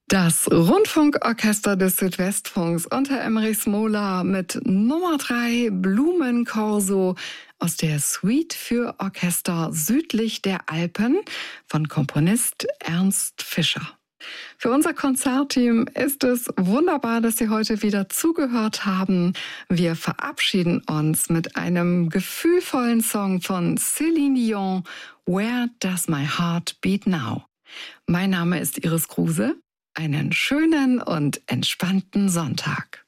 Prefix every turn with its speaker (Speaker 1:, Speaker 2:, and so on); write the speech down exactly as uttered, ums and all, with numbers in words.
Speaker 1: Das Rundfunkorchester des Südwestfunks unter Emrich Smola mit Nummer drei Blumenkorso aus der Suite für Orchester südlich der Alpen von Komponist Ernst Fischer. Für unser Konzertteam ist es wunderbar, dass Sie heute wieder zugehört haben. Wir verabschieden uns mit einem gefühlvollen Song von Céline Dion, Where Does My Heart Beat Now? Mein Name ist Iris Kruse. Einen schönen und entspannten Sonntag.